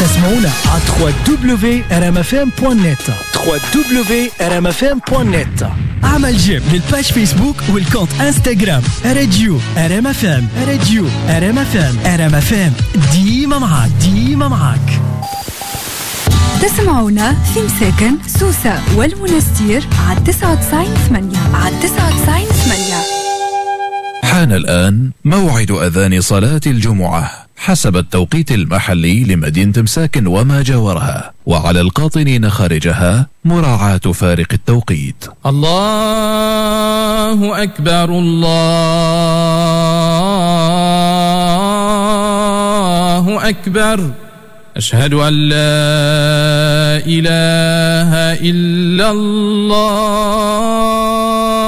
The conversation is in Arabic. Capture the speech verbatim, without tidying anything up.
تسمعونا على دبليو دبليو دبليو دوت ار ام اف ام دوت نت دبليو دبليو دبليو دوت ار ام اف ام دوت نت. اعمل جيم للباج فيسبوك والكونت انستغرام راديو ار ام اف ام راديو ار ام اف ام ار ام اف ام ديما معاك ديما معاك. تسمعونا في مساكن سوسة والمنستير على تسعة وتسعين ثمانية على تسعة وتسعين ثمانية. حان الآن موعد أذان صلاة الجمعة حسب التوقيت المحلي لمدينة مساكن وما جاورها، وعلى القاطنين خارجها مراعاة فارق التوقيت. الله أكبر الله أكبر أشهد أن لا إله إلا الله